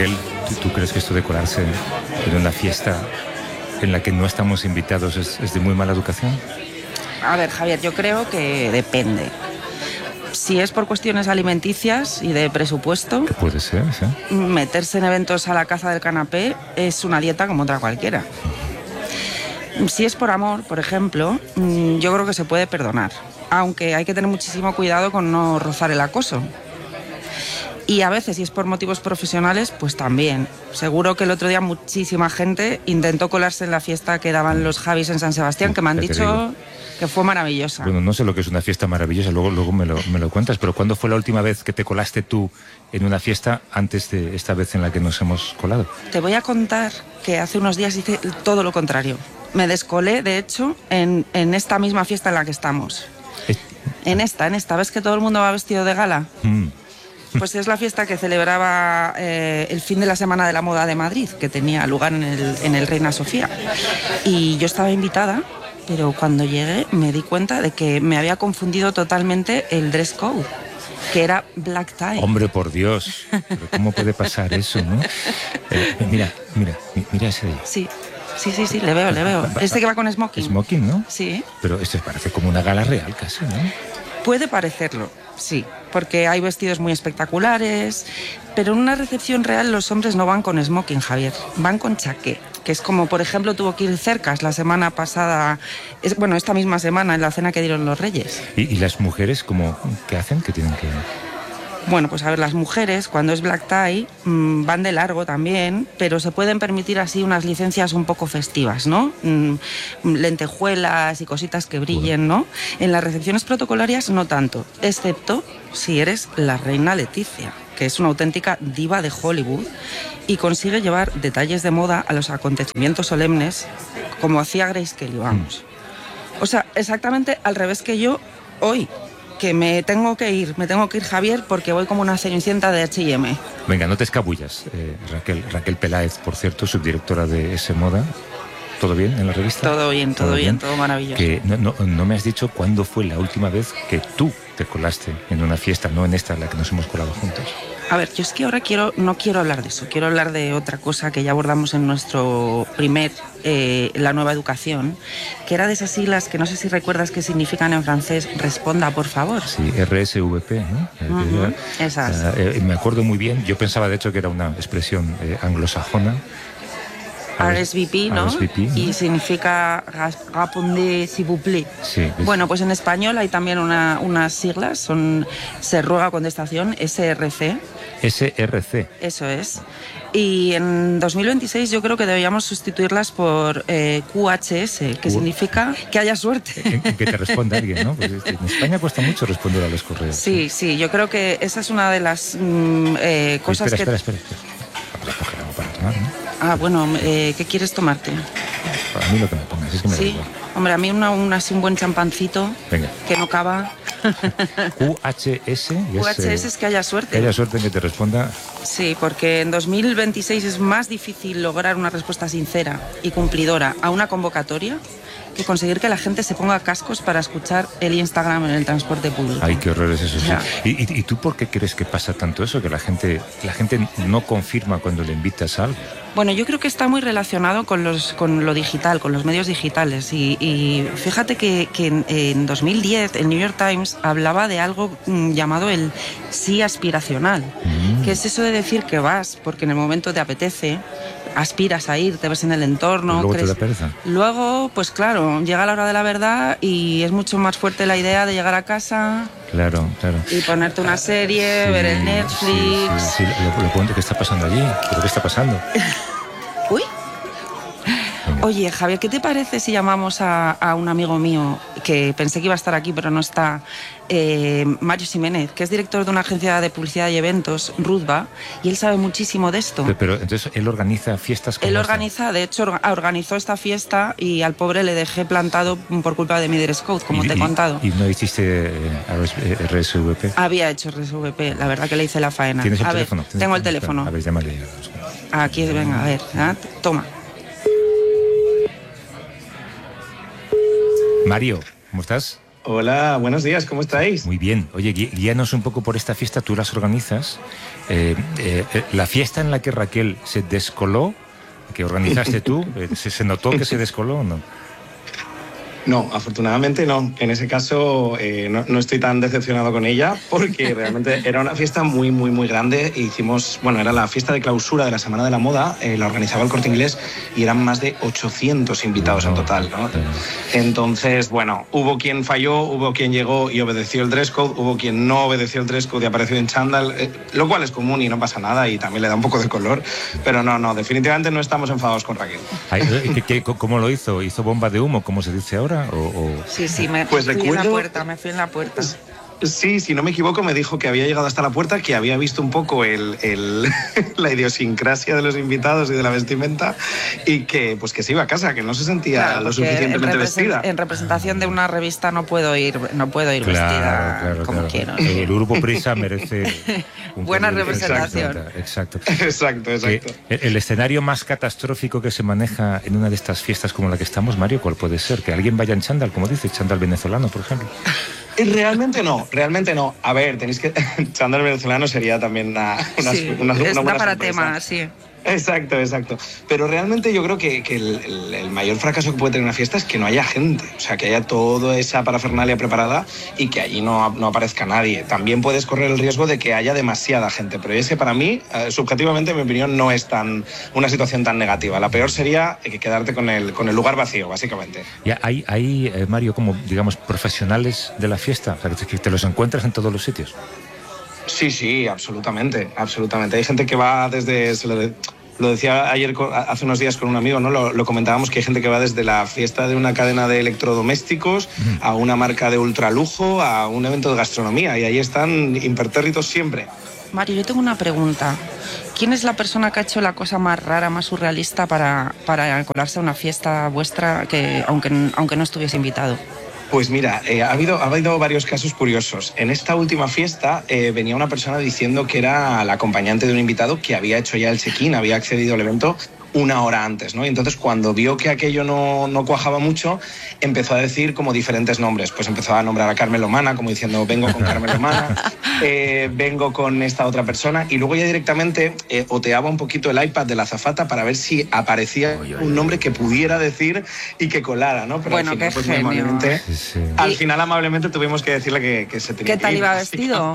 Raquel, ¿tú crees que esto de colarse en una fiesta en la que no estamos invitados es de muy mala educación? A ver, Javier, yo creo que depende. Si es por cuestiones alimenticias y de presupuesto, ¿Qué puede ser? ¿Sí? meterse en eventos a la caza del canapé es una dieta como otra cualquiera. Si es por amor, por ejemplo, yo creo que se puede perdonar, aunque hay que tener muchísimo cuidado con no rozar el acoso. Y a veces, si es por motivos profesionales, pues también. Seguro que el otro día muchísima gente intentó colarse en la fiesta que daban los Javis en San Sebastián, que me han dicho que fue maravillosa. Bueno, no sé lo que es una fiesta maravillosa, luego me lo cuentas, pero ¿cuándo fue la última vez que te colaste tú en una fiesta antes de esta vez en la que nos hemos colado? Te voy a contar que hace unos días hice todo lo contrario. Me descolé, de hecho, en esta misma fiesta en la que estamos. En esta. ¿Ves que todo el mundo va vestido de gala? Pues es la fiesta que celebraba el fin de la Semana de la Moda de Madrid, que tenía lugar en el Reina Sofía. Y yo estaba invitada, pero cuando llegué me di cuenta de que me había confundido totalmente el dress code, que era black tie. Hombre, por Dios, ¿pero cómo puede pasar eso, no? Mira ese de ahí. Sí, le veo. Este que va con smoking. Smoking, ¿no? Sí. Pero esto parece como una gala real casi, ¿no? Puede parecerlo, sí, porque hay vestidos muy espectaculares, pero en una recepción real los hombres no van con smoking, Javier, van con chaqué, que es como, por ejemplo, tuvo que ir Cercas la semana pasada, esta misma semana, en la cena que dieron los Reyes. ¿Y las mujeres qué hacen? ¿Qué tienen que...? Bueno, pues a ver, las mujeres, cuando es black tie, van de largo también, pero se pueden permitir así unas licencias un poco festivas, ¿no? Lentejuelas y cositas que brillen, ¿no? En las recepciones protocolarias no tanto, excepto si eres la reina Leticia, que es una auténtica diva de Hollywood y consigue llevar detalles de moda a los acontecimientos solemnes, como hacía Grace Kelly, vamos. O sea, exactamente al revés que yo hoy, que me tengo que ir, Javier, porque voy como una cenicienta de H&M. Venga, no te escabullas, Raquel Peláez, por cierto, subdirectora de S Moda. ¿Todo bien en la revista? Todo bien, todo maravilloso. Que no me has dicho cuándo fue la última vez que tú te colaste en una fiesta, no en esta en la que nos hemos colado juntos. A ver, yo es que ahora no quiero hablar de eso, quiero hablar de otra cosa que ya abordamos en nuestro la nueva educación, que era de esas siglas que no sé si recuerdas que significan en francés, responda por favor. Sí, RSVP, ¿no? Exacto. Me acuerdo muy bien, yo pensaba de hecho que era una expresión anglosajona. RSVP, ¿no? RSVP, ¿no? Y significa répondez s'il vous plaît. Sí, bueno, pues en español hay también unas siglas, se ruega contestación, SRC. SRC. Eso es. Y en 2026 yo creo que deberíamos sustituirlas por QHS, que significa que haya suerte. Que te responda alguien, ¿no? Pues en España cuesta mucho responder a los correos. Sí, yo creo que esa es una de las cosas Espera. Vamos a coger algo para tomar, ¿no? Ah, bueno, ¿qué quieres tomarte? Para mí lo que me pongas, es que me da igual. Hombre, a mí un buen champancito. Venga. Que no cava. QHS. QHS es que haya suerte. Que haya suerte en que te responda. Sí, porque en 2026 es más difícil lograr una respuesta sincera y cumplidora a una convocatoria que conseguir que la gente se ponga cascos para escuchar el Instagram en el transporte público. Ay, qué horror es eso, sí. ¿Y tú por qué crees que pasa tanto eso? Que la gente no confirma cuando le invitas a algo. Bueno, yo creo que está muy relacionado con lo digital, con los medios digitales. Y fíjate que en 2010 el New York Times hablaba de algo llamado el sí aspiracional, que es eso de decir que vas porque en el momento te apetece, aspiras a ir, te ves en el entorno. Luego te da pereza. Luego, pues claro, llega la hora de la verdad y es mucho más fuerte la idea de llegar a casa. Claro. Y ponerte una serie, ver el Netflix. Sí. Lo ¿qué está pasando allí? ¿Pero qué está pasando? Uy. Oye, Javier, ¿qué te parece si llamamos a un amigo mío que pensé que iba a estar aquí pero no está, Mario Ximénez, que es director de una agencia de publicidad y eventos, Rudba, y él sabe muchísimo de esto? Pero entonces él organiza fiestas como de hecho organizó esta fiesta y al pobre le dejé plantado por culpa de mi dress code, como te he contado. ¿Y no hiciste RSVP? Había hecho RSVP, la verdad que le hice la faena. ¿Tienes el teléfono? Tengo el teléfono. A ver, llámale. Aquí, venga, a ver, toma. Mario, ¿cómo estás? Hola, buenos días, ¿cómo estáis? Muy bien. Oye, guíanos un poco por esta fiesta, tú las organizas. La fiesta en la que Raquel se descoló, que organizaste tú, ¿se notó que se descoló o no? No, afortunadamente no. En ese caso no estoy tan decepcionado con ella porque realmente era una fiesta muy, muy, muy grande. Hicimos, bueno, era la fiesta de clausura de la Semana de la Moda, la organizaba el Corte Inglés y eran más de 800 invitados en total, ¿no? Entonces, bueno, hubo quien falló, hubo quien llegó y obedeció el dress code, hubo quien no obedeció el dress code y apareció en chándal, lo cual es común y no pasa nada y también le da un poco de color, pero no, definitivamente no estamos enfadados con Raquel. ¿Cómo lo hizo? ¿Hizo bomba de humo, como se dice ahora? Sí, me fui en la puerta. Sí, si no me equivoco, me dijo que había llegado hasta la puerta, que había visto un poco la idiosincrasia de los invitados y de la vestimenta y que pues que se iba a casa, que no se sentía lo suficientemente vestida. En representación de una revista no puedo ir vestida como quiero. El Grupo Prisa merece buena representación. Exacto. El escenario más catastrófico que se maneja en una de estas fiestas como la que estamos, Mario, ¿cuál puede ser? Que alguien vaya en chándal, como dice, chándal venezolano, por ejemplo. Realmente no. A ver, tenéis que... chándal venezolano sería también una buena para sorpresa. tema, sí. Exacto. Pero realmente yo creo que el mayor fracaso que puede tener una fiesta es que no haya gente. O sea, que haya toda esa parafernalia preparada y que allí no aparezca nadie. También puedes correr el riesgo de que haya demasiada gente. Pero ese, para mí, subjetivamente, en mi opinión, no es una situación tan negativa. La peor sería quedarte con el lugar vacío, básicamente. Ya, hay Mario, como, digamos, profesionales de la fiesta. O sea, que te los encuentras en todos los sitios. Sí, absolutamente. Hay gente que va desde... Lo decía ayer, hace unos días con un amigo, ¿no? Lo comentábamos, que hay gente que va desde la fiesta de una cadena de electrodomésticos a una marca de ultralujo, a un evento de gastronomía, y ahí están impertérritos siempre. Mario, yo tengo una pregunta. ¿Quién es la persona que ha hecho la cosa más rara, más surrealista para colarse a una fiesta vuestra, que aunque no estuviese invitado? Pues mira, ha habido varios casos curiosos. En esta última fiesta venía una persona diciendo que era la acompañante de un invitado que había hecho ya el check-in, había accedido al evento una hora antes, ¿no? Y entonces cuando vio que aquello no cuajaba mucho, empezó a decir como diferentes nombres. Pues empezó a nombrar a Carmen Lomana, como diciendo, vengo con Carmen Lomana, vengo con esta otra persona, y luego ya directamente oteaba un poquito el iPad de la azafata para ver si aparecía un nombre que pudiera decir y que colara, ¿no? Pero bueno, al final, qué genio. Al final amablemente tuvimos que decirle que se tenía que ir. ¿Qué tal iba vestido?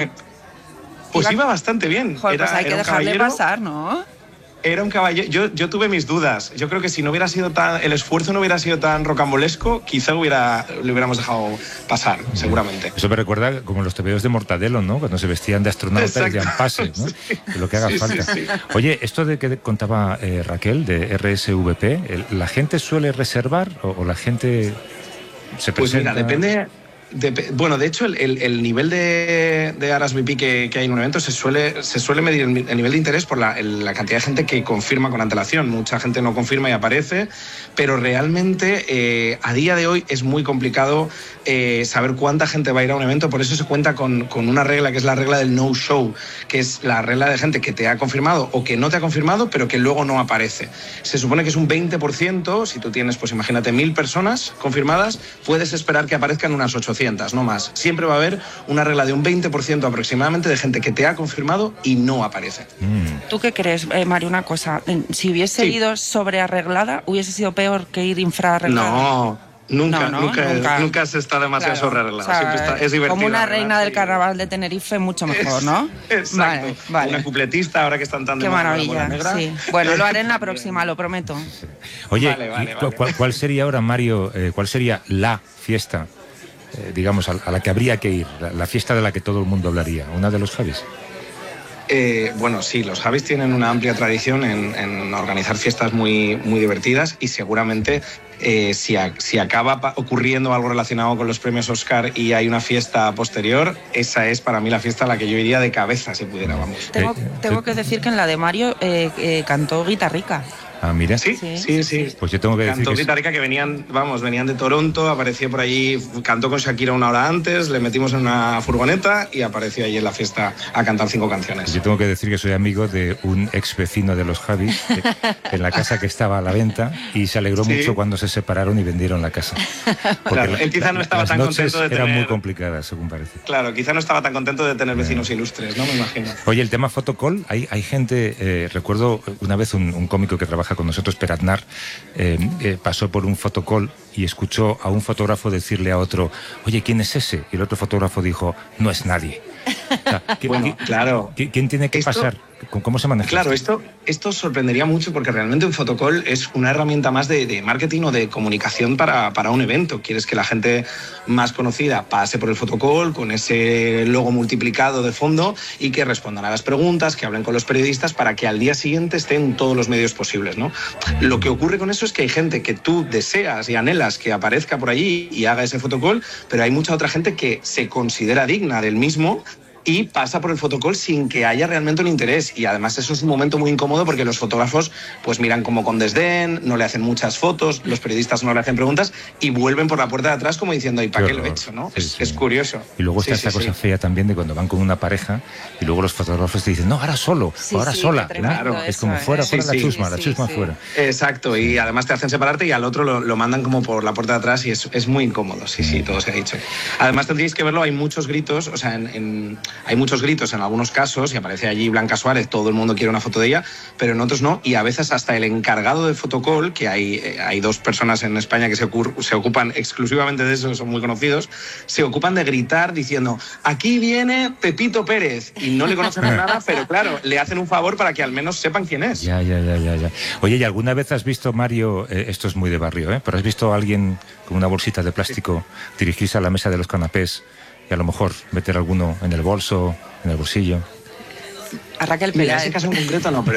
Pues iba bastante bien. Joder, pues hay que dejarle pasar, ¿no? Era un caballero. Yo tuve mis dudas. Yo creo que si no hubiera sido el esfuerzo no hubiera sido tan rocambolesco, quizá le hubiéramos dejado pasar, seguramente. Eso me recuerda como los tebeos de Mortadelo, ¿no? Cuando se vestían de astronautas y decían pase, ¿no? Sí. Lo que haga falta. Sí. Oye, esto de que contaba Raquel, de RSVP, ¿la gente suele reservar o la gente se presenta? Pues mira, depende... Bueno, de hecho, el nivel de RSVP que hay en un evento se suele medir el nivel de interés por la cantidad de gente que confirma con antelación. Mucha gente no confirma y aparece, pero realmente a día de hoy es muy complicado saber cuánta gente va a ir a un evento. Por eso se cuenta con una regla que es la regla del no-show, que es la regla de gente que te ha confirmado o que no te ha confirmado, pero que luego no aparece. Se supone que es un 20%. Si tú tienes, pues imagínate, 1.000 personas confirmadas, puedes esperar que aparezcan unas 800. No más. Siempre va a haber una regla de un 20% aproximadamente de gente que te ha confirmado y no aparece. ¿Tú qué crees, Mario? Una cosa, si hubiese ido sobrearreglada, ¿hubiese sido peor que ir infraarreglada? No. Nunca se está demasiado sobrearreglado. O sea, es divertido. Como una reina del carnaval de Tenerife, mucho mejor, ¿no? Exacto. Vale. Una cupletista, ahora que están tan de moda. Qué maravilla, negra. Sí. Bueno, lo haré en la próxima, lo prometo. Oye, vale. ¿Cuál sería ahora, Mario, cuál sería la fiesta, digamos, a la que habría que ir, la fiesta de la que todo el mundo hablaría? ¿Una de los Javis? Bueno, sí, los Javis tienen una amplia tradición en organizar fiestas muy, muy divertidas y seguramente si acaba ocurriendo algo relacionado con los premios Oscar y hay una fiesta posterior, esa es para mí la fiesta a la que yo iría de cabeza si pudiera, vamos. Tengo que decir que en la de Mario cantó Guitarrica. Ah, mira. Sí. Pues yo tengo que decir cantó Guitarrica, que venían de Toronto, apareció por allí, cantó con Shakira una hora antes, le metimos en una furgoneta y apareció allí en la fiesta a cantar 5 canciones. Yo tengo que decir que soy amigo de un ex vecino de los Javis, en la casa que estaba a la venta, y se alegró mucho cuando se separaron y vendieron la casa. Claro, él quizá no estaba tan contento de tener... eran muy complicadas, según parece. Claro, quizá no estaba tan contento de tener vecinos ilustres, ¿no? Me imagino. Oye, el tema fotocall, hay gente, recuerdo una vez un cómico que trabaja con nosotros, Per Aznar, pasó por un fotocall y escuchó a un fotógrafo decirle a otro, oye, ¿quién es ese? Y el otro fotógrafo dijo, no es nadie. O sea, claro. ¿Quién tiene que pasar? ¿Cómo se maneja? Claro, esto sorprendería mucho, porque realmente un fotocall es una herramienta más de marketing o de comunicación para un evento. Quieres que la gente más conocida pase por el fotocall con ese logo multiplicado de fondo y que respondan a las preguntas, que hablen con los periodistas para que al día siguiente estén en todos los medios posibles, ¿no? Lo que ocurre con eso es que hay gente que tú deseas y anhelas que aparezca por allí y haga ese fotocall, pero hay mucha otra gente que se considera digna del mismo y pasa por el fotocall sin que haya realmente un interés. Y además eso es un momento muy incómodo, porque los fotógrafos pues miran como con desdén, no le hacen muchas fotos, los periodistas no le hacen preguntas y vuelven por la puerta de atrás como diciendo, ¿y para qué lo he hecho? ¿No? Sí. Es curioso. Y luego está esa cosa fea también de cuando van con una pareja y luego los fotógrafos te dicen, no, ahora solo, o ahora sola. Claro, es como fuera la chusma fuera. Exacto, y además te hacen separarte y al otro lo mandan como por la puerta de atrás y es muy incómodo, todo se ha dicho. Además tendríais que verlo, hay muchos gritos, o sea, hay muchos gritos en algunos casos y aparece allí Blanca Suárez, todo el mundo quiere una foto de ella, pero en otros no, y a veces hasta el encargado de fotocall, que hay 2 personas en España que se ocupan exclusivamente de eso, son muy conocidos, se ocupan de gritar diciendo, aquí viene Pepito Pérez, y no le conocen nada, pero claro, le hacen un favor para que al menos sepan quién es. Ya. Oye, ¿y alguna vez has visto, Mario, esto es muy de barrio, pero has visto a alguien con una bolsita de plástico dirigirse a la mesa de los canapés y a lo mejor meter alguno en el bolso, en el bolsillo? A Raquel Peláez. En ese caso en concreto no,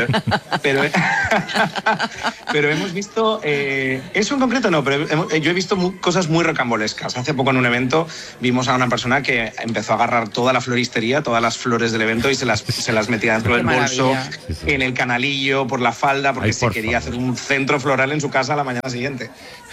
pero hemos visto... eso en concreto no, pero yo he visto cosas muy rocambolescas. Hace poco en un evento vimos a una persona que empezó a agarrar toda la floristería, todas las flores del evento y se las metía dentro del bolso, en el canalillo, por la falda, porque se quería hacer un centro floral en su casa a la mañana siguiente.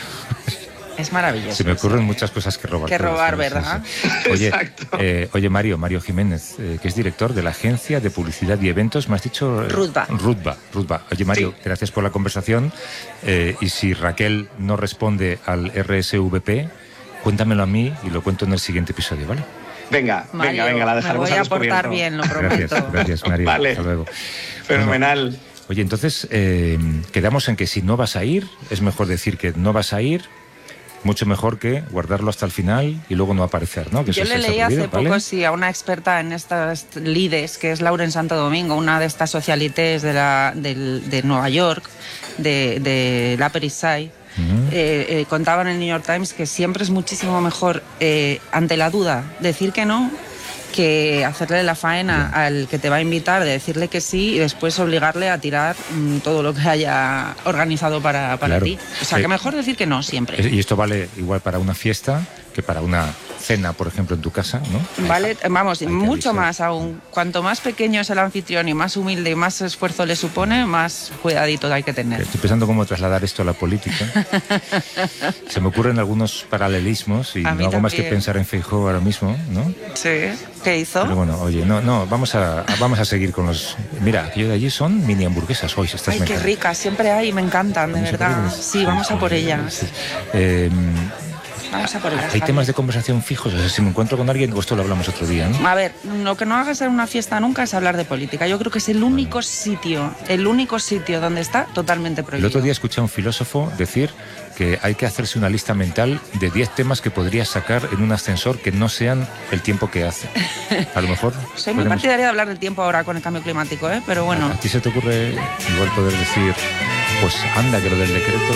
Es maravilloso. Se me ocurren muchas cosas que robar. Que robar, ¿verdad? Oye, oye, Mario Jiménez, que es director de la Agencia de Publicidad y Eventos, me has dicho... Rutba. Oye, Mario, gracias por la conversación. Y si Raquel no responde al RSVP, cuéntamelo a mí y lo cuento en el siguiente episodio, ¿vale? Venga, la dejaremos. Me voy a portar bien, lo prometo. Gracias, Mario. Vale. Hasta luego. Fenomenal. Bueno, oye, entonces, quedamos en que si no vas a ir, es mejor decir que no vas a ir. Mucho mejor que guardarlo hasta el final y luego no aparecer, ¿no? Que yo le leí hace poco, a una experta en estas lides, que es Lauren Santo Domingo, una de estas socialites de Nueva York, de Upper East Side. Contaba en el New York Times que siempre es muchísimo mejor, ante la duda, decir que no, que hacerle la faena al que te va a invitar, de decirle que sí y después obligarle a tirar todo lo que haya organizado para ti. O sea, que mejor decir que no siempre. Y esto vale igual para una fiesta que para una cena, por ejemplo, en tu casa, ¿no? Vale, vamos, mucho más aún. Cuanto más pequeño es el anfitrión y más humilde y más esfuerzo le supone, más cuidadito hay que tener. Estoy pensando cómo trasladar esto a la política. Se me ocurren algunos paralelismos y no hago más que pensar en Feijóo ahora mismo, ¿no? Sí, ¿qué hizo? Pero bueno, oye, no, vamos a seguir con los... Mira, aquello de allí son mini hamburguesas hoy. Ay, qué ricas, siempre hay, me encantan, de verdad. Sí, vamos a por ellas. Vamos a por ellas. ¿Hay temas de conversación fijos? O sea, si me encuentro con alguien, o esto lo hablamos otro día, ¿no? A ver, lo que no hagas en una fiesta nunca es hablar de política. Yo creo que es el único sitio donde está totalmente prohibido. El otro día escuché a un filósofo decir que hay que hacerse una lista mental de 10 temas que podrías sacar en un ascensor que no sean el tiempo que hace. A lo mejor... Soy muy partidaria de hablar del tiempo ahora con el cambio climático, pero bueno. ¿A ti se te ocurre igual poder decir, pues anda, que lo del decreto...